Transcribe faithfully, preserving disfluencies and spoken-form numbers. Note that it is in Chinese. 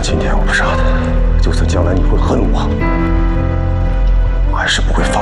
今天我不杀他，就算将来你会恨我，我还是不会放。